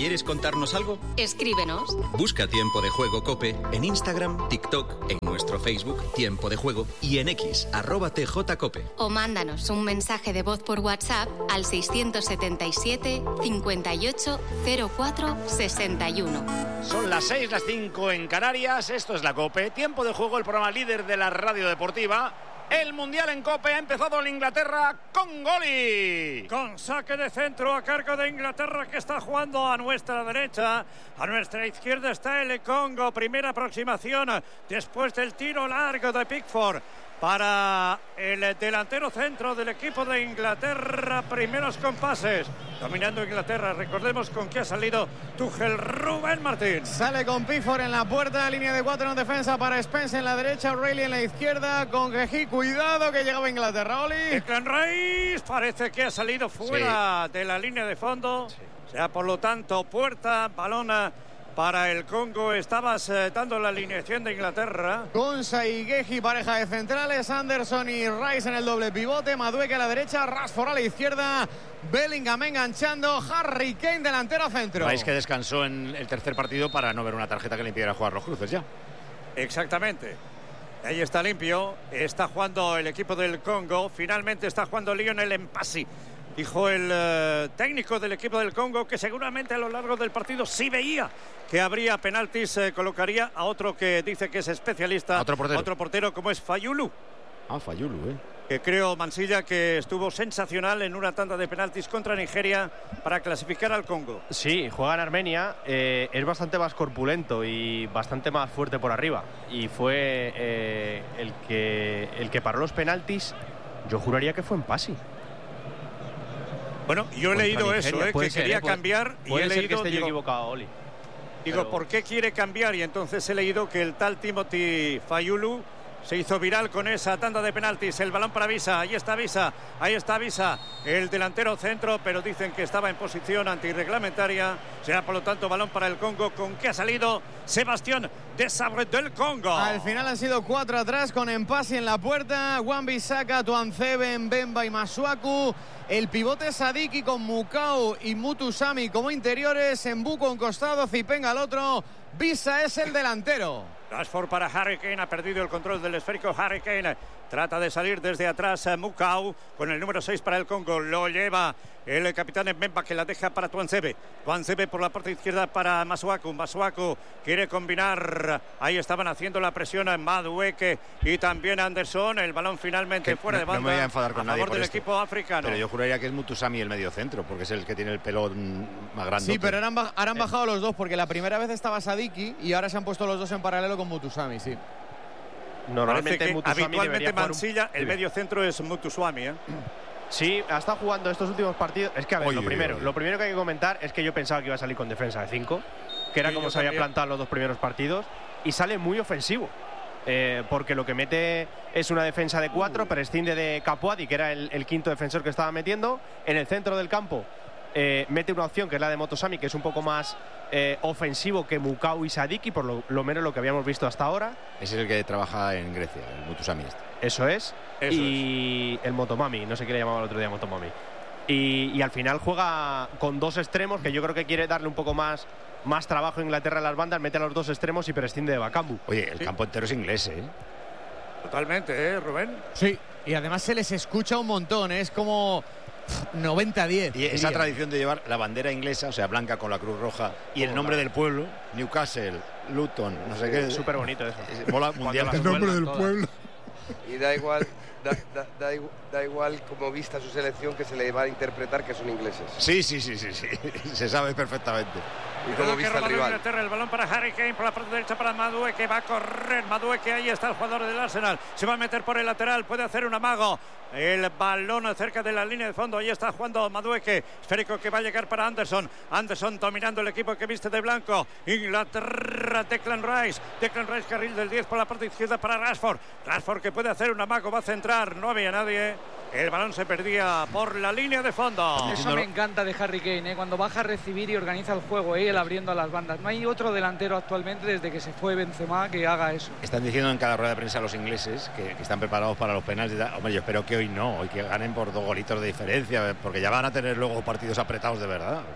¿Quieres contarnos algo? Escríbenos. Busca Tiempo de Juego COPE en Instagram, TikTok, en nuestro Facebook Tiempo de Juego y en X, @TJCOPE. O mándanos un mensaje de voz por WhatsApp al 677 58 04 61. Son las 6, las 5 en Canarias. Esto es la COPE. Tiempo de Juego, el programa líder de la radio deportiva. El Mundial en COPE ha empezado en Inglaterra con Goli. Con saque de centro a cargo de Inglaterra, que está jugando a nuestra derecha. A nuestra izquierda está el Congo. Primera aproximación después del tiro largo de Pickford para el delantero centro del equipo de Inglaterra. Primeros compases, dominando Inglaterra. Recordemos con qué ha salido Tuchel. Rubén Martín. Sale con Pickford en la puerta, línea de 4 en defensa para Spence en la derecha, O'Reilly en la izquierda, con Geji. Cuidado que llegaba Inglaterra, Oli. Declan Rice parece que ha salido fuera de la línea de fondo. O sea, por lo tanto, puerta, balón para el Congo. Estabas dando la alineación de Inglaterra. Konsa y Geji, pareja de centrales. Anderson y Rice en el doble pivote. Madueke a la derecha, Rashford a la izquierda. Bellingham enganchando. Harry Kane delantero centro. Rice que descansó en el tercer partido para no ver una tarjeta que le impidiera jugar los cruces ya. Exactamente. Ahí está limpio. Está jugando el equipo del Congo. Finalmente está jugando Lionel Mpassi. Dijo el técnico del equipo del Congo que seguramente a lo largo del partido, si veía que habría penaltis, colocaría a otro que dice que es especialista. Otro portero como es Fayulu. Fayulu, Que creo, Mansilla, que estuvo sensacional en una tanda de penaltis contra Nigeria para clasificar al Congo. Sí, juega en Armenia, es bastante más corpulento y bastante más fuerte por arriba. Y fue el que paró los penaltis. Yo juraría que fue Mpassi. Bueno, yo he leído eso, que quería cambiar. Puede y he ser leído, que esté yo equivocado, Oli. Digo, ¿por qué quiere cambiar? Y entonces he leído que el tal Timothy Fayulu se hizo viral con esa tanda de penaltis. El balón para Visa, ahí está Visa, el delantero centro, pero dicen que estaba en posición antirreglamentaria. Será por lo tanto balón para el Congo, con que ha salido Sebastián Desabre del Congo. Al final han sido 4 atrás con Mpassi en la puerta, Wan-Bissaka, Tuanzebe, Mbemba y Masuaku. El pivote Sadiki con Mukau y Mutusami como interiores, Mbuko en costado, Zipenga al otro. Visa es el delantero. Rashford para Harry Kane, ha perdido el control del esférico. Harry Kane trata de salir desde atrás. Mukau con el número 6 para el Congo. Lo lleva el capitán Mbemba, que la deja para Tuanzebe. Tuanzebe por la parte izquierda para Masuaku. Masuaku quiere combinar. Ahí estaban haciendo la presión a Madueke y también Anderson. El balón finalmente fuera de banda. No me voy a enfadar con nadie favor por del esto, equipo africano. pero yo juraría que es Mutusami el medio centro, porque es el que tiene el pelo más grande. Sí, pero ahora han bajado los dos, porque la primera vez estaba Sadiki y ahora se han puesto los dos en paralelo con Mutusami, sí. Normalmente Mutusami habitualmente Mansilla, el medio centro es Mutusami, Sí, ha estado jugando estos últimos partidos. Es que, a ver, lo primero que hay que comentar es que yo pensaba que iba a salir con defensa de 5, que era como se había plantado los dos primeros partidos, y sale muy ofensivo. Porque lo que mete es una defensa de 4, prescinde de Capuadi, que era el quinto defensor que estaba metiendo. En el centro del campo mete una opción que es la de Motosami, que es un poco más ofensivo que Mukau y Sadiki, por lo menos lo que habíamos visto hasta ahora. Ese es el que trabaja en Grecia, el Mutusami Eso es. El Motomami, no sé qué le llamaba el otro día, Motomami. Y al final juega con dos extremos, que yo creo que quiere darle un poco más trabajo a Inglaterra en las bandas, mete a los dos extremos y prescinde de Bakambu. Oye, el campo entero es inglés, Totalmente, Rubén. Sí, y además se les escucha un montón, es como 90-10. Y esa tradición de llevar la bandera inglesa, o sea, blanca con la cruz roja, y el nombre del pueblo, Newcastle, Luton, no sé qué. Es súper bonito eso. Mola mundial. El nombre del pueblo. Y da igual como vista su selección, que se le va a interpretar que son ingleses. Sí. Se sabe perfectamente. Y como vista el rival. El balón para Harry Kane, por la parte derecha para Madueke, que va a correr. Madueke, ahí está el jugador del Arsenal. Se va a meter por el lateral, puede hacer un amago. El balón cerca de la línea de fondo. Ahí está jugando Madueke. Esférico que va a llegar para Anderson. Anderson dominando el equipo que viste de blanco. Inglaterra, Declan Rice, carril del 10 por la parte izquierda para Rashford. Rashford que puede hacer un amago, va a centrar. No había nadie. El balón se perdía por la línea de fondo. Eso me encanta de Harry Kane, cuando baja a recibir y organiza el juego, él abriendo a las bandas. No hay otro delantero actualmente desde que se fue Benzema que haga eso. Están diciendo en cada rueda de prensa los ingleses que están preparados para los penales. Hombre, yo espero que hoy no, hoy que ganen por 2 golitos de diferencia, porque ya van a tener luego partidos apretados de verdad.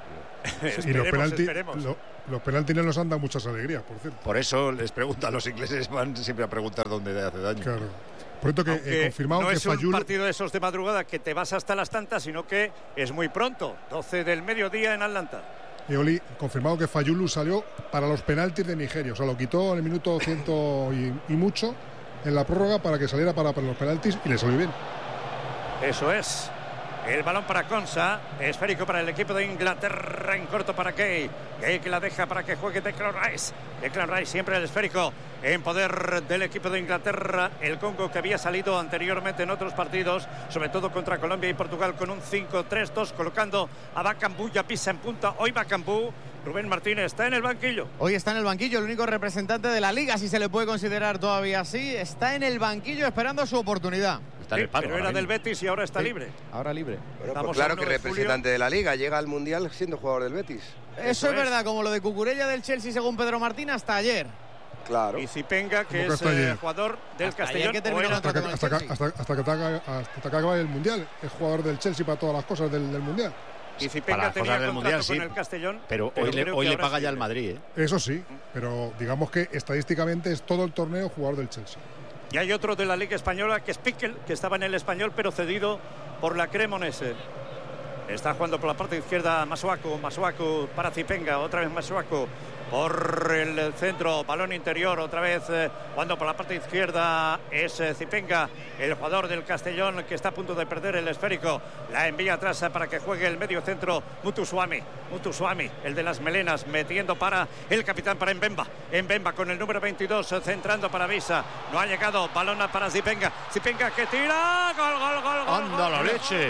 Y los penaltis no nos han dado muchas alegrías, por cierto. Por eso les preguntan, los ingleses van siempre a preguntar dónde hace daño. Claro. Por cierto que confirmado no que es un partido de esos de madrugada que te vas hasta las tantas, sino que es muy pronto, 12 del mediodía en Atlanta. Oli, confirmado que Fayulu salió para los penaltis de Nigeria, o sea, lo quitó en el minuto 100 y mucho en la prórroga para que saliera para los penaltis y le salió bien. Eso es. El balón para Konsa, esférico para el equipo de Inglaterra, en corto para Gay. Gay que la deja para que juegue Declan Rice. Declan Rice siempre el esférico en poder del equipo de Inglaterra. El Congo que había salido anteriormente en otros partidos, sobre todo contra Colombia y Portugal, con un 5-3-2, colocando a Bakambu y a Pisa en punta. Hoy Bakambu, Rubén Martínez, está en el banquillo. Hoy está en el banquillo, el único representante de la Liga, si se le puede considerar todavía así. Está en el banquillo esperando su oportunidad. Está en el paro, pero era del Betis y ahora está libre. Ahora libre. Bueno, pues claro que representante de la Liga, llega al Mundial siendo jugador del Betis. Eso es verdad, como lo de Cucurella del Chelsea según Pedro Martín hasta ayer. Claro. Y Zipenga, que es jugador del hasta Castellón. Hasta que acabe el Mundial. Es jugador del Chelsea para todas las cosas del Mundial. Y Zipenga tenía contrato Mundial, con el Castellón. Pero hoy le paga ya el Madrid, ¿eh? Eso sí, pero digamos que estadísticamente es todo el torneo jugador del Chelsea. Y hay otro de la Liga Española, que es Piquel, que estaba en el Español, pero cedido por la Cremonese. Está jugando por la parte izquierda Masuaku para Zipenga, otra vez Masuaku por el centro, balón interior, otra vez jugando por la parte izquierda es Zipenga, el jugador del Castellón, que está a punto de perder el esférico. La envía atrás para que juegue el medio centro Mutusuami, el de las melenas, metiendo para el capitán, para Mbemba con el número 22, centrando para Visa. No ha llegado, balón para Zipenga que tira, gol. ¡Anda la leche!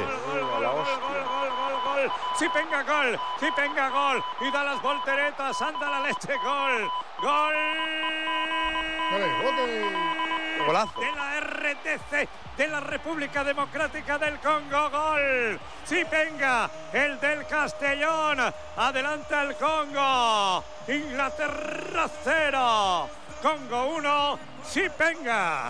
Zipenga gol y da las volteretas, anda la leche, gol. Golazo. De la RTC de la República Democrática del Congo, gol. Zipenga, el del Castellón, adelanta el Congo. Inglaterra 0, Congo 1, Zipenga.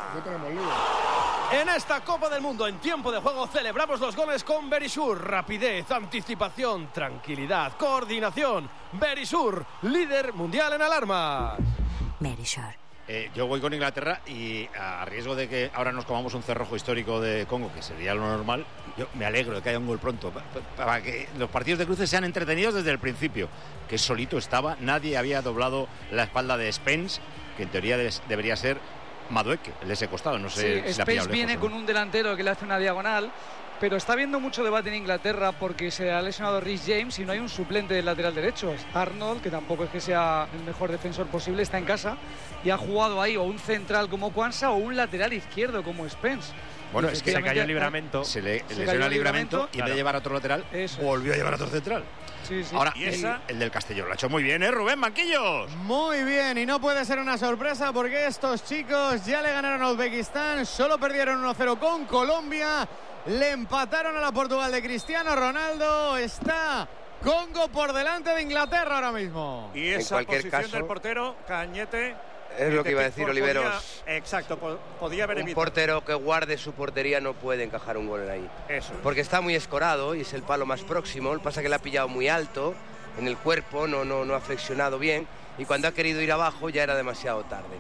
En esta Copa del Mundo, en tiempo de juego, celebramos los goles con Verisur. Rapidez, anticipación, tranquilidad, coordinación. Verisur, líder mundial en alarmas. Verisur. Yo voy con Inglaterra y a riesgo de que ahora nos comamos un cerrojo histórico de Congo, que sería lo normal, yo me alegro de que haya un gol pronto, para que los partidos de cruces sean entretenidos desde el principio, que solito estaba, nadie había doblado la espalda de Spence, que en teoría debería ser Madueke, el de ese costado, no sé. Sí, Spence viene con un delantero que le hace una diagonal, pero está habiendo mucho debate en Inglaterra porque se ha lesionado Reece James y no hay un suplente del lateral derecho. Arnold, que tampoco es que sea el mejor defensor posible, está en casa y ha jugado ahí o un central como Kwanza o un lateral izquierdo como Spence. Bueno, es que se cayó el libramento. Se lesionó el libramento y en vez de llevar a otro lateral, volvió a llevar a otro central. Sí. Ahora, el del Castellón lo ha hecho muy bien, ¿eh, Rubén Banquillos? Muy bien, y no puede ser una sorpresa porque estos chicos ya le ganaron a Uzbekistán, solo perdieron 1-0 con Colombia, le empataron a la Portugal de Cristiano Ronaldo, está Congo por delante de Inglaterra ahora mismo. Y esa en cualquier posición caso, del portero, Cañete... Es lo que iba a decir, Oliveros. Exacto, podía haber evitado. Un portero que guarde su portería no puede encajar un gol ahí. Eso. Porque está muy escorado y es el palo más próximo. Lo que pasa es que le ha pillado muy alto en el cuerpo, no ha flexionado bien. Y cuando ha querido ir abajo ya era demasiado tarde.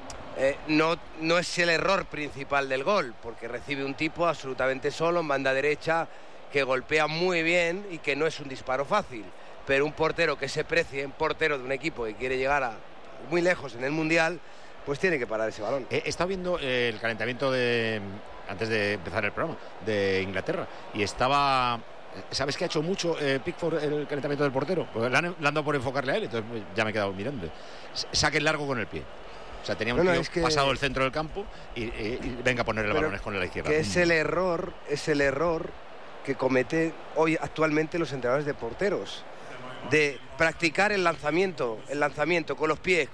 No es el error principal del gol, porque recibe un tipo absolutamente solo en banda derecha que golpea muy bien y que no es un disparo fácil. Pero un portero que se precie, un portero de un equipo que quiere llegar muy lejos en el Mundial, pues tiene que parar ese balón. He estado viendo el calentamiento antes de empezar el programa, de Inglaterra, y estaba... ¿Sabes que ha hecho mucho Pickford el calentamiento del portero? Pues le han dado por enfocarle a él, entonces ya me he quedado mirando. Saque largo con el pie. O sea, tenía un tío pasado el centro del campo y venga a ponerle balones con la izquierda. Que es el error que cometen hoy actualmente los entrenadores de porteros. De practicar el lanzamiento con los pies.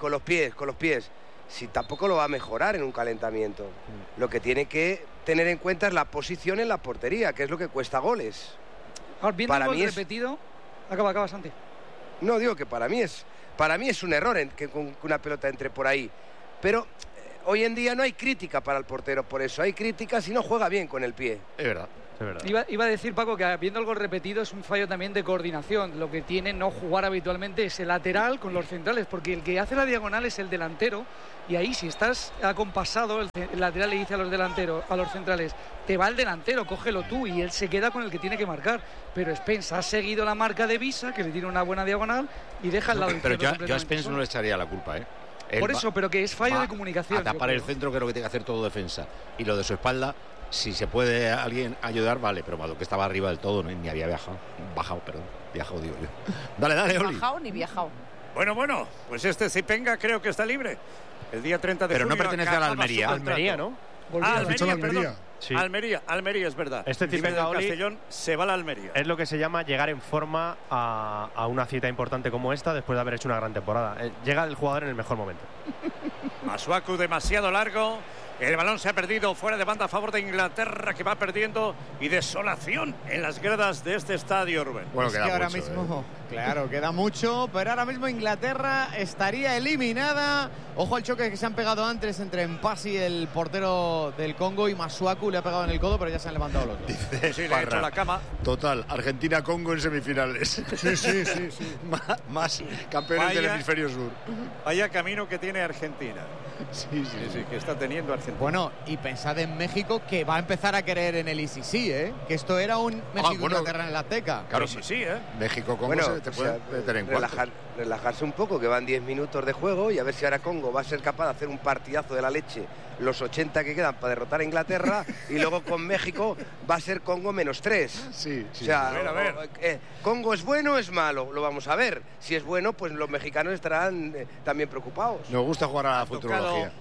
Si tampoco lo va a mejorar en un calentamiento. Lo que tiene que tener en cuenta es la posición en la portería, que es lo que cuesta goles. Ahora, viendo el gol repetido, acaba Santi. No, digo que para mí es un error que una pelota entre por ahí. Pero hoy en día no hay crítica para el portero por eso. Hay crítica si no juega bien con el pie. Es verdad. Iba a decir, Paco, que viendo el gol repetido es un fallo también de coordinación. Lo que tiene no jugar habitualmente es el lateral con los centrales, porque el que hace la diagonal es el delantero, y ahí si estás acompasado, el lateral le dice a los delanteros, a los centrales, te va el delantero, cógelo tú, y él se queda con el que tiene que marcar. Pero Spence ha seguido la marca de Visa, que le tiene una buena diagonal, y deja al lado Pero izquierdo. yo a Spence no le echaría la culpa, ¿eh? Por eso, pero que es fallo de comunicación. A tapar el centro, creo que tiene que hacer todo defensa. Y lo de su espalda, si se puede alguien ayudar, vale, pero Madueque estaba arriba del todo, ¿no? Ni había viajado, digo yo. Dale, Oli. Bajado ni viajado. Bueno, pues este Zipenga creo que está libre. El día 30 de pero junio. Pero no pertenece a la Almería. Almería, ¿no? Almería. Sí. Almería, es verdad. Este Zipenga Oli Castellón se va a la Almería. Es lo que se llama llegar en forma a una cita importante como esta después de haber hecho una gran temporada. Llega el jugador en el mejor momento. Masuaku demasiado largo. El balón se ha perdido fuera de banda a favor de Inglaterra, que va perdiendo, y desolación en las gradas de este estadio, Rubén. Bueno, es que ahora mismo, claro, queda mucho, pero ahora mismo Inglaterra estaría eliminada. Ojo al choque que se han pegado antes entre Mpasi, el portero del Congo, y Masuaku. Le ha pegado en el codo, pero ya se han levantado los dos. Dice, sí, le ha hecho la cama. Total, Argentina-Congo en semifinales. Sí. Más campeones del hemisferio sur. Vaya camino que tiene Argentina. Sí, que está teniendo Argentina. Bueno, y pensad en México, que va a empezar a creer en el ICC, ¿eh? Que esto era un México-Inglaterra en la Azteca. Claro, sí, ¿eh? México-Congo te puede meter en relajarse un poco, que van 10 minutos de juego, y a ver si ahora Congo va a ser capaz de hacer un partidazo de la leche los 80 que quedan para derrotar a Inglaterra, y luego con México va a ser Congo -3. Sí. O sea, a ver. ¿Congo es bueno o es malo? Lo vamos a ver. Si es bueno, pues los mexicanos estarán también preocupados. Nos gusta jugar a la futurología.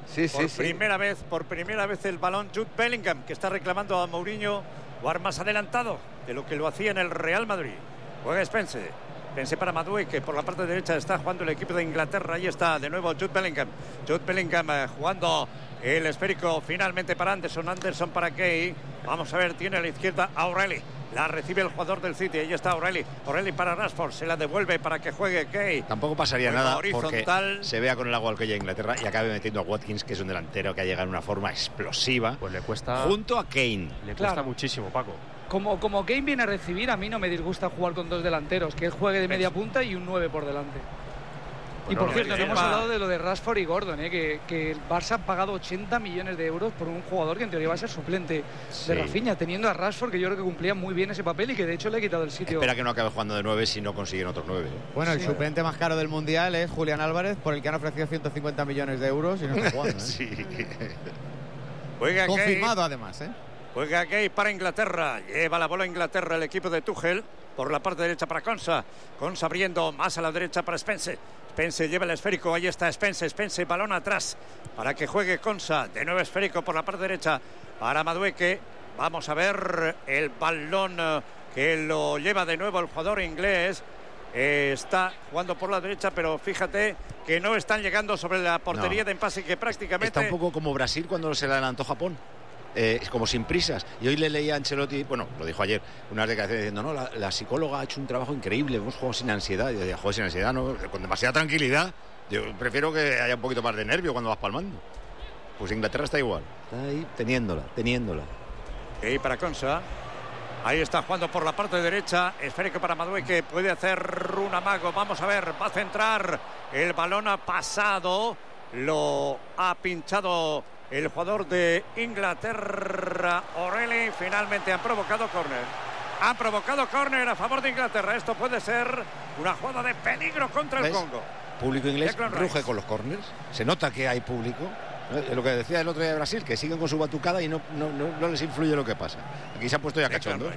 Por primera vez el balón Jude Bellingham, que está reclamando a Mourinho jugar más adelantado de lo que lo hacía en el Real Madrid. Juega Spence para Madueque, por la parte derecha está jugando el equipo de Inglaterra. Ahí está de nuevo Jude Bellingham jugando el esférico finalmente para Anderson para Kay. Vamos a ver, tiene a la izquierda a O'Reilly. La recibe el jugador del City. Ahí está O'Reilly para Rashford. Se la devuelve para que juegue Kay. Tampoco pasaría nada horizontal, porque se vea con el agua al que llega Inglaterra y acabe metiendo a Watkins, que es un delantero que ha llegado en una forma explosiva. Pues le cuesta. Junto a Kane. Le cuesta muchísimo, Paco. Como Kane viene a recibir, a mí no me disgusta jugar con dos delanteros, que él juegue de media punta y un 9 por delante. Y por cierto, no hemos hablado de lo de Rashford y Gordon, que el Barça ha pagado 80 millones de euros por un jugador que en teoría va a ser suplente de Rafinha, teniendo a Rashford, que yo creo que cumplía muy bien ese papel y que de hecho le ha quitado el sitio. Espera que no acabe jugando de 9 si no consiguen otros 9. Bueno, el suplente más caro del Mundial es Julián Álvarez, por el que han ofrecido 150 millones de euros y no está jugando. Sí. Confirmado además, Juega Gay para Inglaterra. Lleva la bola Inglaterra el equipo de Tuchel. Por la parte derecha para Konsa. Konsa abriendo más a la derecha para Spence. Spence lleva el esférico. Ahí está Spence, balón atrás para que juegue Konsa. De nuevo esférico por la parte derecha para Madueque. Vamos a ver el balón que lo lleva de nuevo el jugador inglés. Está jugando por la derecha, pero fíjate que no están llegando sobre la portería de Mpasi, que prácticamente... Está un poco como Brasil cuando se le adelantó Japón. Como sin prisas. Y hoy le leía a Ancelotti, bueno, lo dijo ayer, unas declaraciones diciendo, no, la psicóloga ha hecho un trabajo increíble, hemos jugado sin ansiedad. Y yo decía, juego sin ansiedad, no, con demasiada tranquilidad. Yo prefiero que haya un poquito más de nervio cuando vas palmando. Pues Inglaterra está igual, está ahí teniéndola. Y para Konsa, ahí está jugando por la parte derecha, esférico para Madueque, puede hacer un amago, vamos a ver, va a centrar, el balón ha pasado, lo ha pinchado el jugador de Inglaterra, O'Reilly. Finalmente han provocado córner a favor de Inglaterra. Esto puede ser una jugada de peligro contra el Congo. Público inglés ruge con los córners, se nota que hay público. Lo que decía el otro día de Brasil, que siguen con su batucada y no les influye lo que pasa. Aquí se ha puesto ya cachondo.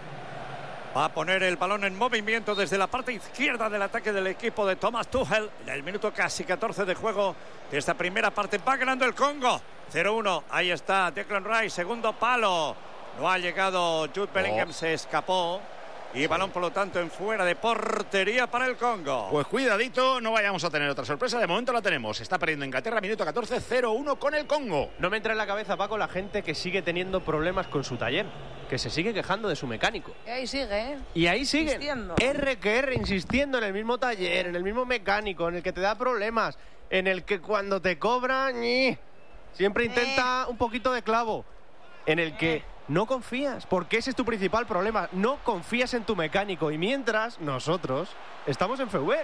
Va a poner el balón en movimiento desde la parte izquierda del ataque del equipo de Thomas Tuchel. En el minuto casi 14 de juego de esta primera parte va ganando el Congo. 0-1. Ahí está Declan Rice, segundo palo. No ha llegado Jude Bellingham, se escapó. Y balón, por lo tanto, en fuera de portería para el Congo. Pues cuidadito, no vayamos a tener otra sorpresa. De momento la tenemos. Está perdiendo Inglaterra, minuto 14, 0-1 con el Congo. No me entra en la cabeza, Paco, la gente que sigue teniendo problemas con su taller, que se sigue quejando de su mecánico. Y ahí sigue, Y ahí sigue. Insistiendo. Insistiendo en el mismo taller, en el mismo mecánico, en el que te da problemas, en el que cuando te cobran, siempre intenta un poquito de clavo, en el que No confías, porque ese es tu principal problema. No confías en tu mecánico. Y mientras, nosotros estamos en FEUBER.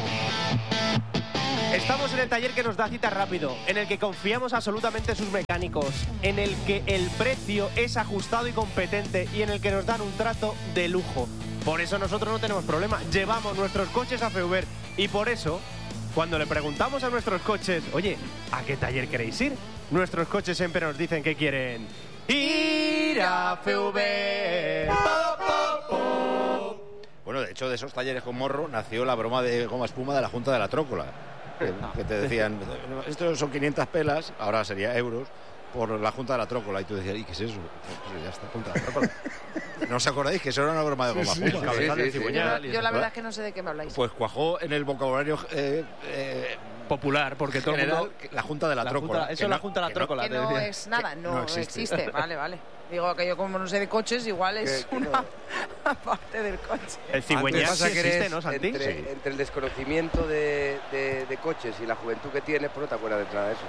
Estamos en el taller que nos da cita rápido, en el que confiamos absolutamente en sus mecánicos, en el que el precio es ajustado y competente y en el que nos dan un trato de lujo. Por eso nosotros no tenemos problema, llevamos nuestros coches a FEUBER y por eso, cuando le preguntamos a nuestros coches, oye, ¿a qué taller queréis ir? Nuestros coches siempre nos dicen que quieren ir a FEUBER. Bueno, de hecho, de esos talleres con morro nació la broma de goma espuma de la Junta de la Trócola. Que te decían, estos son 500 pelas, ahora sería euros, por la Junta de la Trócola. Y tú decías, ¿y qué es eso? Pues ya está, Junta de la Trócola. ¿No os acordáis que eso era una broma de goma espuma? Yo la verdad es que no sé de qué me habláis. Pues cuajó en el vocabulario popular, porque todo general, el mundo... La Junta de la Trócola. Eso es la Junta de la Trócola. Que no es nada, no existe. Vale. Digo que yo como no sé de coches, igual es una parte del coche. El cigüeñal sí existe, ¿no, Santi? Entre el desconocimiento de coches y la juventud que tienes, pues no te acuerdas de nada de eso.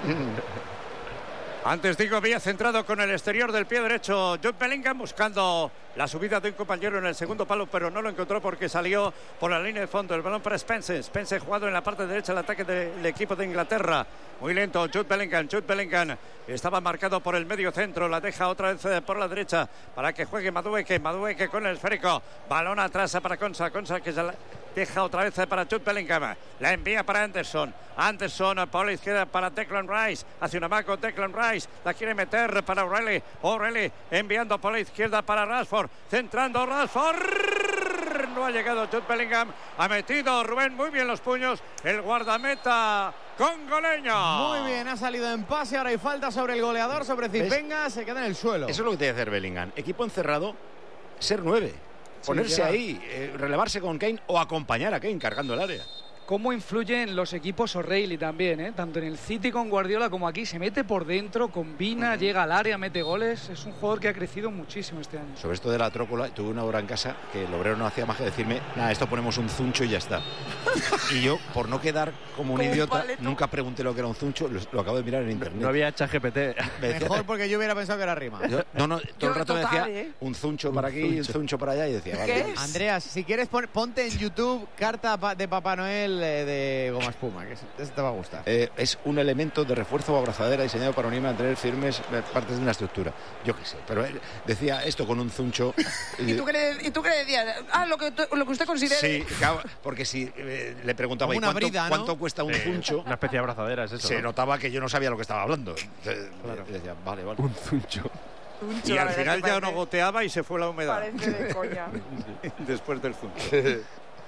Antes digo, había centrado con el exterior del pie derecho Jude Bellingham buscando la subida de un compañero en el segundo palo, pero no lo encontró porque salió por la línea de fondo. El balón para Spence. Spence jugado en la parte derecha del ataque del equipo de Inglaterra. Muy lento Jude Bellingham. Jude Bellingham estaba marcado por el medio centro. La deja otra vez por la derecha para que juegue Madueke. Madueke con el esférico. Balón atrás para Konsa. Konsa que se la deja otra vez para Jude Bellingham. La envía para Anderson. Anderson por la izquierda para Declan Rice. Hacia una marca Declan Rice. La quiere meter para O'Reilly. O'Reilly enviando por la izquierda para Rashford. Centrando Rashford. No ha llegado Jude Bellingham. Ha metido Rubén muy bien los puños. El guardameta congoleño. Muy bien, ha salido en pase. Ahora hay falta sobre el goleador, sobre Zipenga. Se queda en el suelo. Eso es lo que tiene que hacer Bellingham. Equipo encerrado, ser 9. Ponerse ahí, relevarse con Kane o acompañar a Kane cargando el área. Cómo influyen los equipos O'Reilly también, ¿eh? Tanto en el City con Guardiola como aquí. Se mete por dentro, combina, llega al área, mete goles. Es un jugador que ha crecido muchísimo este año. Sobre esto de la Trócola, tuve una hora en casa que el obrero no hacía más que decirme, nada, esto ponemos un zuncho y ya está. Y yo, por no quedar como un idiota, nunca pregunté lo que era un zuncho, lo acabo de mirar en internet. No había ChatGPT. Mejor porque yo hubiera pensado que era rima. Todo el rato me decía un zuncho para aquí, un zuncho para allá y decía, vale. Andreas, si quieres ponte en YouTube carta de Papá Noel de goma espuma, que eso te va a gustar. Es un elemento de refuerzo o abrazadera diseñado para unir y mantener firmes partes de una estructura. Yo qué sé, pero él decía esto con un zuncho. ¿Y tú qué le decías? Lo que usted considere. Sí, claro, porque si le preguntaba, ¿y cuánto cuesta un zuncho? Una especie de abrazadera, es eso. Se notaba que yo no sabía lo que estaba hablando. Claro. Decía, vale. Un zuncho. Y al final ya no goteaba y se fue la humedad. Parece de coña. Después del zuncho.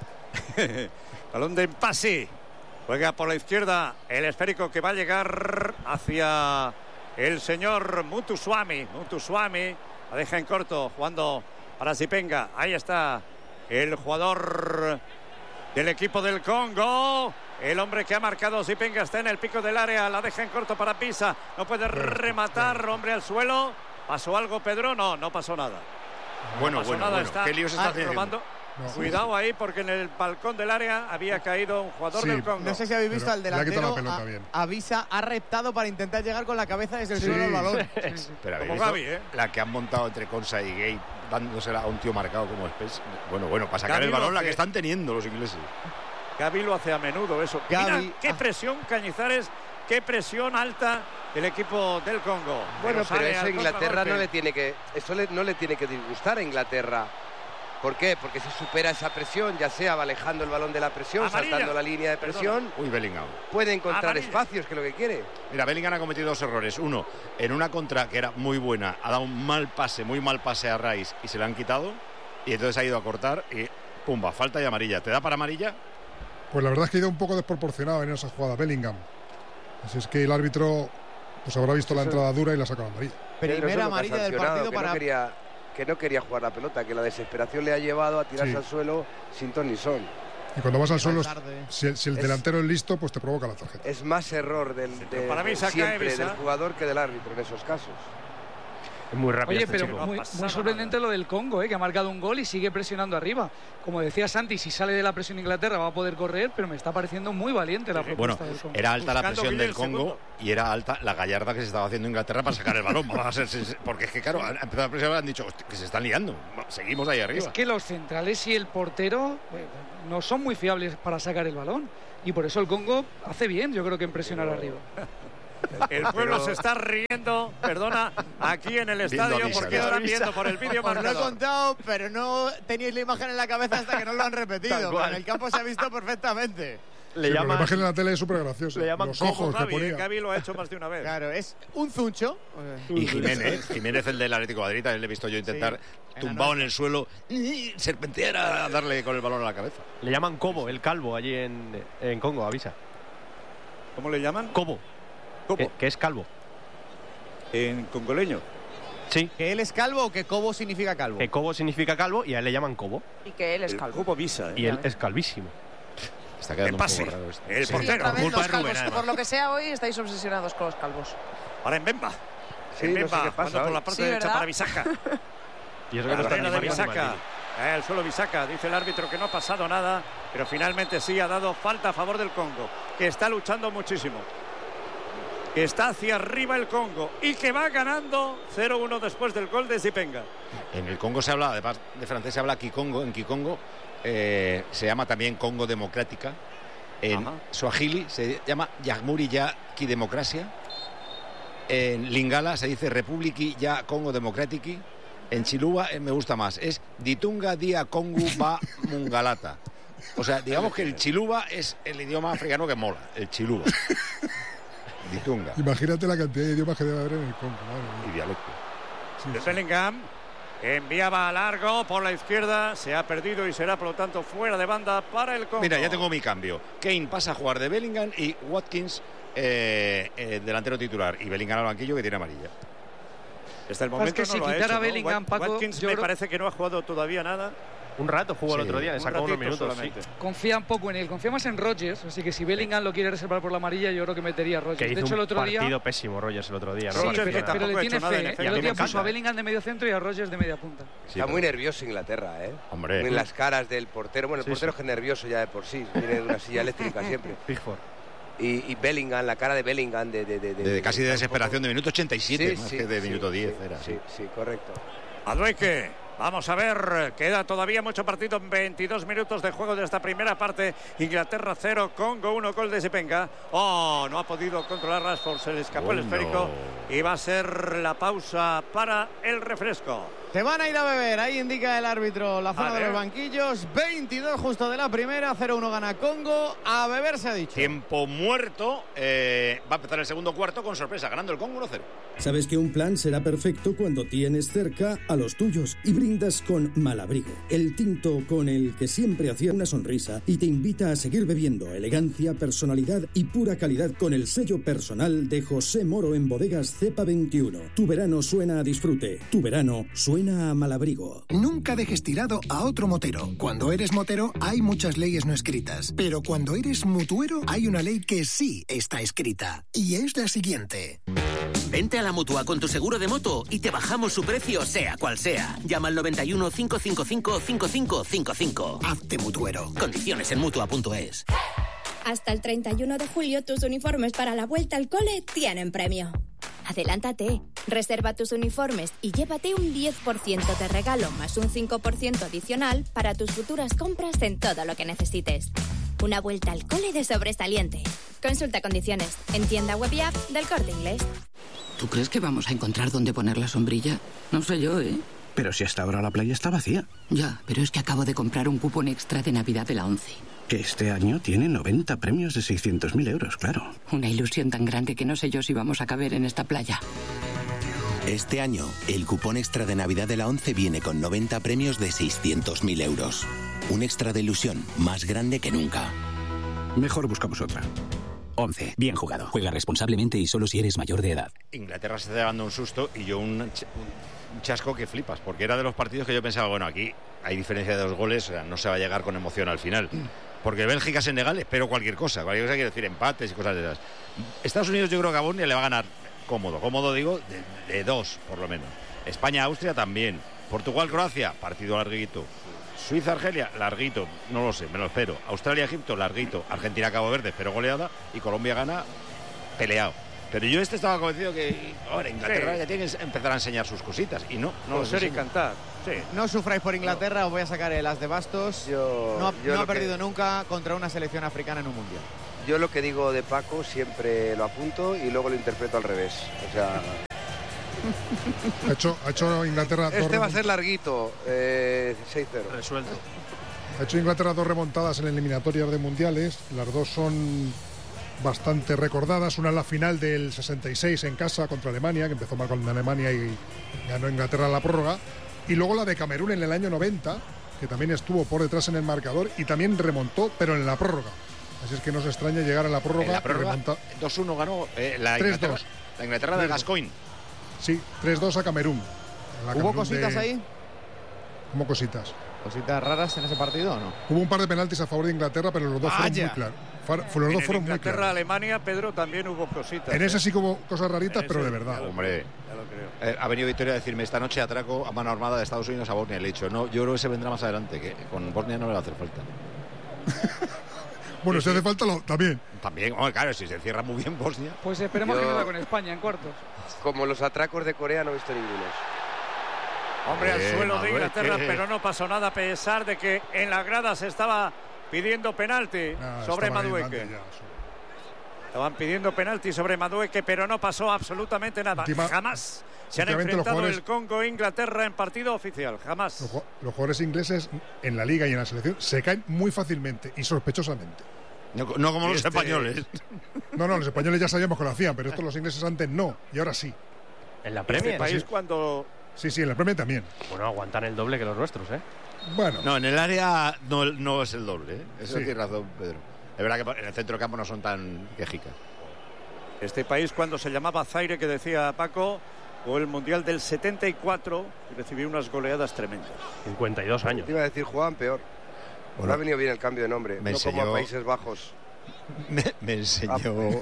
Balón de pase. Juega por la izquierda el esférico que va a llegar hacia el señor Mutuswami. Mutuswami la deja en corto, jugando para Zipenga. Ahí está el jugador del equipo del Congo. El hombre que ha marcado Zipenga está en el pico del área. La deja en corto para Pisa. No puede rematar, hombre al suelo. ¿Pasó algo, Pedro? No pasó nada. Bueno. Está ¿Qué lío se está haciendo? No. Cuidado ahí porque en el balcón del área había caído un jugador del Congo. No sé si habéis visto al delantero. Avisa, ha reptado para intentar llegar con la cabeza desde el suelo al balón. Pero como Gavi, la que han montado entre Konsa y Gay dándosela a un tío marcado como Spence. Bueno, para sacar el balón, la que están teniendo los ingleses. Gavi lo hace a menudo eso. Mira, qué presión, Cañizares, qué presión alta el equipo del Congo. Bueno, pero eso Inglaterra no le tiene que disgustar a Inglaterra. ¿Por qué? Porque si supera esa presión, ya sea va alejando el balón de la presión, saltando la línea de presión, Bellingham puede encontrar espacios, que es lo que quiere. Mira, Bellingham ha cometido 2 errores. Uno, en una contra que era muy buena, ha dado un muy mal pase a Rice y se le han quitado. Y entonces ha ido a cortar y pumba, falta y amarilla. ¿Te da para amarilla? Pues la verdad es que ha ido un poco desproporcionado en esa jugada Bellingham. Así es que el árbitro pues habrá visto la entrada dura y la ha sacado amarilla. Primera amarilla del partido para... Que no quería jugar la pelota, que la desesperación le ha llevado a tirarse al suelo sin ton ni son. Y cuando vas al suelo, si el delantero es listo, pues te provoca la tarjeta. Es más error del jugador que del árbitro en esos casos. Es muy rápido. Oye, pero muy sorprendente lo del Congo, que ha marcado un gol y sigue presionando arriba. Como decía Santi, si sale de la presión Inglaterra va a poder correr, pero me está pareciendo muy valiente la propuesta del Congo. Era alta la presión del Congo y era alta la gallarda que se estaba haciendo Inglaterra para sacar el balón. Porque es que, claro, han empezado a presionar, han dicho que se están liando. Seguimos ahí arriba. Es que los centrales y el portero no son muy fiables para sacar el balón. Y por eso el Congo hace bien, yo creo que en presionar arriba. El pueblo se está riendo, perdona, aquí en el estadio porque están viendo por el vídeo marcador. Os lo he contado, pero no teníais la imagen en la cabeza hasta que no lo han repetido. En el campo se ha visto perfectamente. La imagen en la tele es súper graciosa. Los ojos que ponía. Gaby lo ha hecho más de una vez. Claro, es un zuncho. Y Jiménez, el del Atlético de Madrid, también le he visto yo intentar, tumbado en el suelo, serpentear a darle con el balón a la cabeza. Le llaman Cobo, el calvo, allí en Congo, avisa. ¿Cómo le llaman? Cobo. Que es calvo. ¿En congoleño? Sí. ¿Que él es calvo o que Cobo significa calvo? Que Cobo significa calvo y a él le llaman Cobo. Y que él es calvo. Cobo visa, Y él es calvísimo. Está quedando un poco raro esto. El portero. Culpa de Rubén, por lo que sea, hoy estáis obsesionados con los calvos. Ahora en Bemba. Sí, no sé qué pasa por la parte derecha para Bisaca. Y eso que no está de Bisaca. El suelo Bisaca, dice el árbitro que no ha pasado nada, pero finalmente sí ha dado falta a favor del Congo, que está luchando muchísimo. Que está hacia arriba el Congo y que va ganando 0-1 después del gol de Zipenga. En el Congo se habla, además de francés se habla Kikongo, en Kikongo se llama también Congo Democrática. En Swahili se llama Jamhuri ya Kidemocracia. En Lingala se dice Republiki ya Congo Democratiki. En Chiluba me gusta más, es Ditunga Dia Congo Ba Mungalata. O sea, digamos que el Chiluba es el idioma africano que mola, el Chiluba. Ditunga. Imagínate la cantidad de idiomas que debe haber en el Congo. Y dialecto. De Bellingham enviaba a largo por la izquierda, se ha perdido y será por lo tanto fuera de banda para el Congo. Mira, ya tengo mi cambio. Kane pasa a jugar de Bellingham y Watkins delantero titular y Bellingham al banquillo que tiene amarilla. Hasta el momento es que no si lo quitara ha hecho, Bellingham, ¿no? Paco, Watkins yo me creo... parece que no ha jugado todavía nada. Un rato jugó el otro día, le sacó unos minutos. Sí. Confía un poco en él, confía más en Rodgers, así que si Bellingham lo quiere reservar por la amarilla, yo creo que metería a Rodgers. Que hizo de hecho, el otro un día partido pésimo Rodgers el otro día. Sí, pero le tiene fe. El otro día puso a Bellingham de medio centro y a Rodgers de media punta. Está muy nervioso Inglaterra, ¿eh? Hombre. En las caras del portero. Bueno, el portero es que nervioso ya de por sí. Viene de una silla eléctrica siempre. Pickford. Y Bellingham, la cara de Bellingham de casi de desesperación, de minuto 87 más que de minuto 10 era. Sí, correcto. Madueke, vamos a ver, queda todavía mucho partido, 22 minutos de juego de esta primera parte. Inglaterra 0, Congo 1, gol de Zipenga. No ha podido controlar Rashford, se le escapó el esférico y va a ser la pausa para el refresco. Se van a ir a beber, ahí indica el árbitro la zona de los banquillos. 22 justo de la primera, 0-1 gana Congo. A beber se ha dicho. Tiempo muerto, va a empezar el segundo cuarto con sorpresa, ganando el Congo 1-0. Sabes que un plan será perfecto cuando tienes cerca a los tuyos y brindas con Malabrigo, el tinto con el que siempre hacía una sonrisa y te invita a seguir bebiendo elegancia, personalidad y pura calidad con el sello personal de José Moro en Bodegas Cepa 21. Tu verano suena a disfrute, tu verano suena a Malabrigo. Nunca dejes tirado a otro motero. Cuando eres motero hay muchas leyes no escritas, pero cuando eres mutuero hay una ley que sí está escrita y es la siguiente. Vente a la Mutua con tu seguro de moto y te bajamos su precio sea cual sea. Llama al 91 555 5555. Hazte mutuero. Condiciones en Mutua.es. Hasta el 31 de julio tus uniformes para la vuelta al cole tienen premio. Adelántate, reserva tus uniformes y llévate un 10% de regalo más un 5% adicional para tus futuras compras en todo lo que necesites. Una vuelta al cole de sobresaliente. Consulta condiciones en tienda web y app del Corte Inglés. ¿Tú crees que vamos a encontrar dónde poner la sombrilla? No sé yo, ¿eh? Pero si hasta ahora la playa está vacía. Ya, pero es que acabo de comprar un cupón extra de Navidad de la ONCE. Que este año tiene 90 premios de 600.000 euros, claro. Una ilusión tan grande que no sé yo si vamos a caber en esta playa. Este año, el cupón extra de Navidad de la ONCE viene con 90 premios de 600.000 euros. Un extra de ilusión más grande que nunca. Mejor buscamos otra. 11. Bien jugado. Juega responsablemente y solo si eres mayor de edad. Inglaterra se está dando un susto y yo un chasco que flipas, porque era de los partidos que yo pensaba, bueno, aquí hay diferencia de 2 goles, o sea, no se va a llegar con emoción al final. Porque Bélgica-Senegal espero cualquier cosa quiere decir empates y cosas de esas. Estados Unidos yo creo que a Bosnia le va a ganar cómodo digo, de 2 por lo menos. España-Austria también. Portugal-Croacia, partido larguito. Suiza-Argelia, larguito, no lo sé, me lo espero. Australia-Egipto, larguito. Argentina-Cabo Verde, pero goleada. Y Colombia-Ghana, peleado. Pero yo estaba convencido que ahora Inglaterra ya tiene que empezar a enseñar sus cositas. Y no ser y cantar. Sí. No sufráis por Inglaterra, os voy a sacar el as de bastos. No ha perdido nunca contra una selección africana en un mundial. Yo lo que digo de Paco siempre lo apunto y luego lo interpreto al revés. O sea... Ha hecho Inglaterra... Este va a ser larguito, 6-0. Resuelto. Ha hecho Inglaterra 2 remontadas en eliminatorias de mundiales. Las dos son bastante recordadas. Una en la final del 66 en casa contra Alemania, que empezó mal con Alemania y ganó Inglaterra la prórroga. Y luego la de Camerún en el año 90, que también estuvo por detrás en el marcador y también remontó, pero en la prórroga. Así es que no se extraña llegar a la prórroga. En la prórroga 2-1 ganó la Inglaterra de Gascoigne. Sí, 3-2 a Camerún. ¿Hubo cositas ahí? ¿Cómo cositas? ¿Cositas raras en ese partido o no? Hubo un par de penaltis a favor de Inglaterra, pero los dos fueron muy claros. Los dos fueron muy claros. Inglaterra-Alemania, Pedro, también hubo cositas. En ese sí que hubo cosas raritas, pero de verdad. Hombre, ya lo creo. Ha venido Victoria a decirme, esta noche atraco a mano armada de Estados Unidos a Bosnia. Le he dicho, no, yo creo que se vendrá más adelante, que con Bosnia no le va a hacer falta. Bueno, si hace falta, también. También, claro, si se cierra muy bien Bosnia. Pues esperemos que no con España en cuartos. Como los atracos de Corea no he visto ninguno. Hombre, al suelo de Inglaterra, pero no pasó nada a pesar de que en la grada se estaba pidiendo penalti sobre Madueke. Estaban pidiendo penalti sobre Madueke, pero no pasó absolutamente nada. Jamás se han enfrentado el Congo e Inglaterra en partido oficial. Jamás. Los jugadores ingleses en la liga y en la selección se caen muy fácilmente y sospechosamente. No como los españoles. No, los españoles ya sabíamos que lo hacían, pero estos los ingleses antes no, y ahora sí. En la Premier. Este país cuando... Sí, en la Premier también. Bueno, aguantan el doble que los nuestros, ¿eh? Bueno. No, en el área no es el doble, ¿eh? Eso tiene razón, Pedro. Es verdad que en el centro de campo no son tan quejicas. Este país cuando se llamaba Zaire, que decía Paco, o el Mundial del 74, recibió unas goleadas tremendas. 52 años. Te iba a decir, jugaban peor. Bueno, ha venido bien el cambio de nombre, no como a Países Bajos. Me enseñó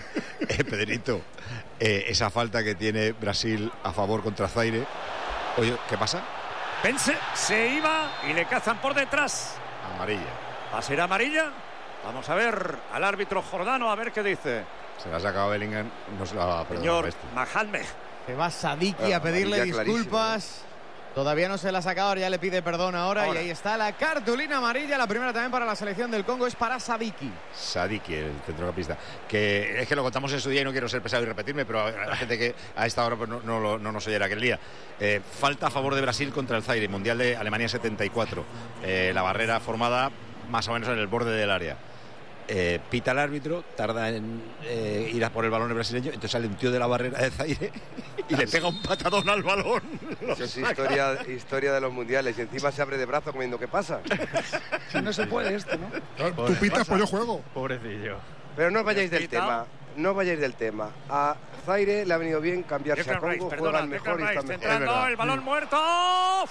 Pedrito esa falta que tiene Brasil a favor contra Zaire. Oye, ¿qué pasa? Pense, se iba y le cazan por detrás. Amarilla. ¿Va a ser amarilla? Vamos a ver al árbitro Jordano a ver qué dice. Se la ha sacado Bellingham, no se la va a perdonar. Señor Mahalme. Que va Sadiki a pedirle disculpas. Todavía no se la ha sacado, ya le pide perdón ahora. Y ahí está la cartulina amarilla. La primera también para la selección del Congo es para Sadiki. Sadiki, el centrocampista. Que es que lo contamos en su día y no quiero ser pesado y repetirme, pero la gente que a esta hora pues no nos oyera aquel día. Falta a favor de Brasil contra el Zaire, Mundial de Alemania 74. La barrera formada más o menos en el borde del área. Pita el árbitro, tarda en ir a por el balón el brasileño, entonces sale un tío de la barrera de Zaire y le pega un patadón al balón. Eso es historia de los mundiales y encima se abre de brazo comiendo. ¿Qué pasa? No se puede esto, ¿no? Tú pitas, pues yo juego. Pobrecillo. Pero no os vayáis del tema. No vayáis del tema. A Zaire le ha venido bien cambiarse a Congo, juegan mejor y están mejor. Entrando el balón muerto,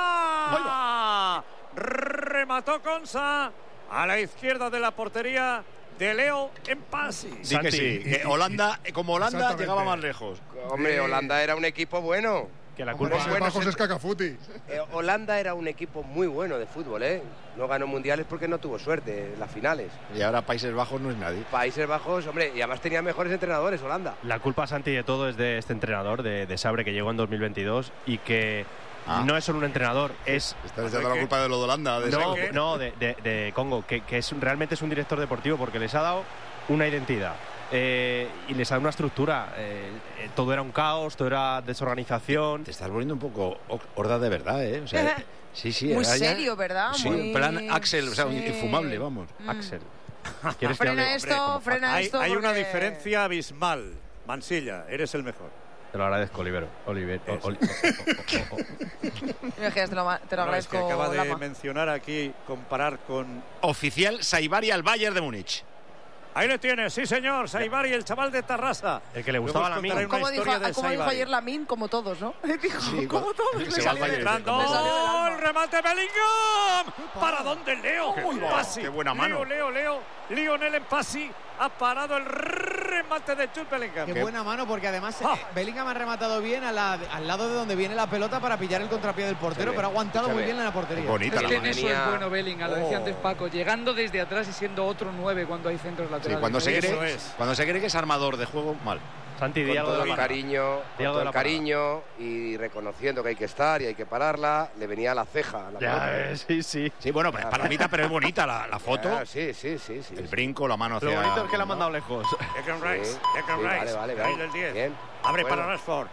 fuera. Remató Consa a la izquierda de la portería de Leo Mpassi. Sí que sí, que Holanda, como Holanda llegaba más lejos. Hombre, Holanda era un equipo bueno. Que la culpa es Cacafuti. Holanda era un equipo muy bueno de fútbol, ¿eh? No ganó mundiales porque no tuvo suerte en las finales. Y ahora Países Bajos no es nadie. Países Bajos, hombre, y además tenía mejores entrenadores, Holanda. La culpa, Santi, de todo es de este entrenador, de Sabre, que llegó en 2022 y que no es solo un entrenador, es... Estás echando la culpa de lo de Holanda. De Congo, que realmente es un director deportivo porque les ha dado una identidad. Y les da una estructura. Todo era un caos, todo era desorganización. Te estás volviendo un poco horda de verdad, ¿eh? O sea, sí. Muy serio, ¿verdad? Sí, muy... en plan Axel, o sea, infumable, vamos. Axel. Frena esto. Hay una diferencia abismal. Mansilla, eres el mejor. Te lo agradezco, Oliver. Te lo agradezco. Que acaba de mencionar aquí, comparar con... Oficial Saibari al Bayern de Múnich. Ahí le tienes, sí señor, Saibari, el chaval de Tarrasa. El que le gustaba la Lamin. ¿Cómo dijo ayer Lamin? Como todos, ¿no? Dijo, sí, como todos. El remate Bellingham. ¿Para dónde, Leo? Qué buena mano. Lionel Mpassi ha parado el remate remate de Jude Bellingham. Qué buena mano, porque además Bellingham ha rematado bien al lado de donde viene la pelota para pillar el contrapié del portero, pero ha aguantado muy bien en la portería. Bonita es que en eso es bueno Bellingham, lo decía antes Paco, llegando desde atrás y siendo otro 9 cuando hay centros laterales. Sí, cuando se cree que es armador de juego, mal. Santi, con todo el cariño y reconociendo que hay que estar y hay que pararla, le venía a la ceja. Sí. Sí, bueno, palomita, pero es bonita la foto. Sí. El brinco, la mano hacia... Lo bonito es que la ha mandado lejos. Declan Rice. Vale. Ahí del 10. Abre para Rashford.